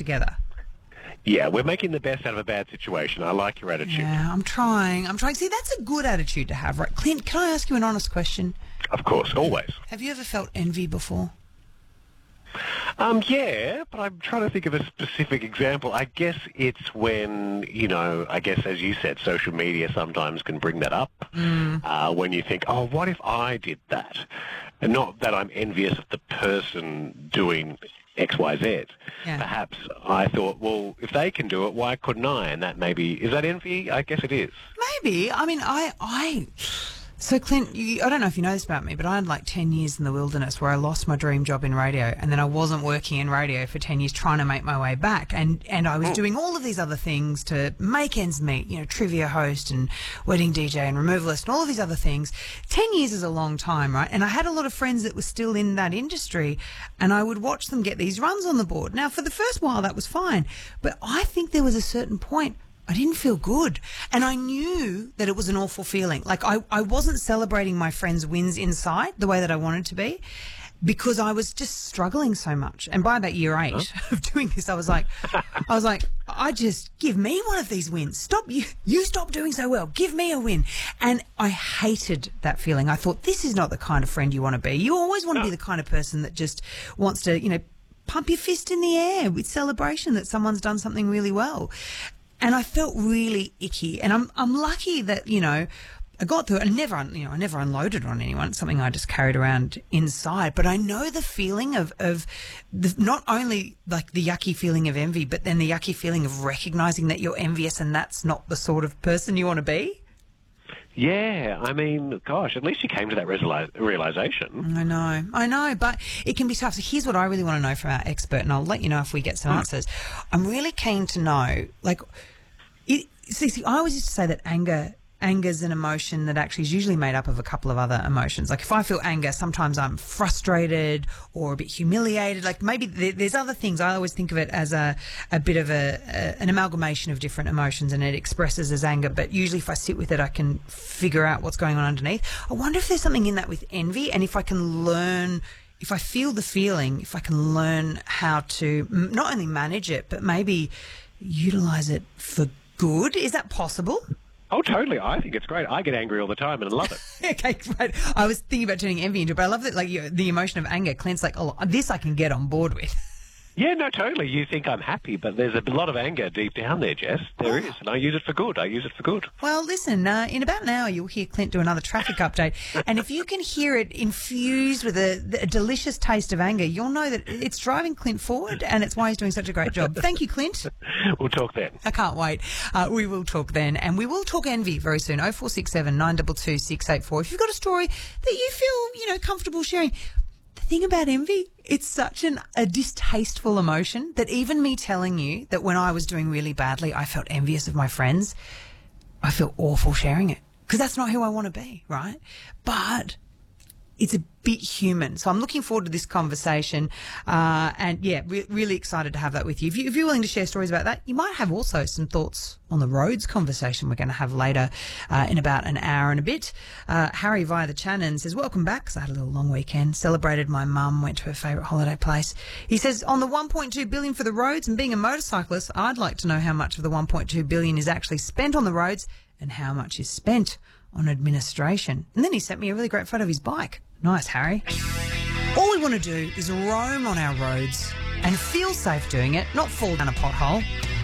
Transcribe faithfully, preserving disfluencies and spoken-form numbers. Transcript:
together. Yeah, we're making the best out of a bad situation. I like your attitude. Yeah, I'm trying. I'm trying. See, that's a good attitude to have, right? Clint, can I ask you an honest question? Of course, always. Have you ever felt envy before? Um, yeah, but I'm trying to think of a specific example. I guess it's when, you know, I guess as you said, social media sometimes can bring that up. Mm. Uh, when you think, oh, what if I did that? And not that I'm envious of the person doing X, Y, Z. Yeah. Perhaps I thought, well, if they can do it, why couldn't I? And that maybe, is that envy? I guess it is. Maybe. I mean, I... I... So, Clint, you, I don't know if you know this about me, but I had like ten years in the wilderness where I lost my dream job in radio, and then I wasn't working in radio for ten years trying to make my way back. And, and I was oh. doing all of these other things to make ends meet, you know, trivia host and wedding D J and removalist and all of these other things. ten years is a long time, right? And I had a lot of friends that were still in that industry, and I would watch them get these runs on the board. Now, for the first while, that was fine, but I think there was a certain point I didn't feel good. And I knew that it was an awful feeling. Like, I, I wasn't celebrating my friends' wins inside the way that I wanted to be because I was just struggling so much. And by about year eight huh? of doing this, I was like, I was like, I just, give me one of these wins. Stop, you, you stop doing so well. Give me a win. And I hated that feeling. I thought, this is not the kind of friend you want to be. You always want to be the kind of person that just wants to, you know, pump your fist in the air with celebration that someone's done something really well. And I felt really icky. And I'm I'm lucky that, you know, I got through it. I never, you know, I never unloaded on anyone. It's something I just carried around inside. But I know the feeling of, of the, not only like the yucky feeling of envy, but then the yucky feeling of recognizing that you're envious and that's not the sort of person you want to be. Yeah, I mean, gosh, at least you came to that resoli- realization. I know, I know, but it can be tough. So here's what I really want to know from our expert, and I'll let you know if we get some mm. answers. I'm really keen to know, like, it, see, see, I always used to say that anger... Anger's an emotion that actually is usually made up of a couple of other emotions. Like if I feel anger, sometimes I'm frustrated or a bit humiliated. Like maybe there, there's other things. I always think of it as a, a bit of a, a an amalgamation of different emotions, and it expresses as anger. But usually if I sit with it, I can figure out what's going on underneath. I wonder if there's something in that with envy, and if I can learn, if I feel the feeling, if I can learn how to not only manage it, but maybe utilize it for good. Is that possible? Oh, totally. I think it's great. I get angry all the time and I love it. Okay, great. I was thinking about turning envy into it, but I love that, like, you, the emotion of anger. Clint's like, oh, this I can get on board with. Yeah, no, totally. You think I'm happy, but there's a lot of anger deep down there, Jess. There is, and I use it for good. I use it for good. Well, listen, uh, in about an hour you'll hear Clint do another traffic update, and if you can hear it infused with a, a delicious taste of anger, you'll know that it's driving Clint forward, and it's why he's doing such a great job. Thank you, Clint. We'll talk then. I can't wait. Uh, we will talk then, and we will talk envy very soon. oh four six seven, nine two two, six eight four. If you've got a story that you feel, you know, comfortable sharing. The thing about envy, it's such an, a distasteful emotion that even me telling you that when I was doing really badly, I felt envious of my friends, I feel awful sharing it because that's not who I want to be, right? But it's a bit human. So I'm looking forward to this conversation. Uh, and yeah, re- really excited to have that with you. If, you. if you're willing to share stories about that, you might have also some thoughts on the roads conversation we're going to have later uh, in about an hour and a bit. Uh, Harry via the Channon says, welcome back, because I had a little long weekend. Celebrated my mum, went to her favourite holiday place. He says, on the one point two billion dollars for the roads, and being a motorcyclist, I'd like to know how much of the one point two billion dollars is actually spent on the roads and how much is spent on administration. And then he sent me a really great photo of his bike. Nice, Harry. All we want to do is roam on our roads and feel safe doing it, not fall down a pothole.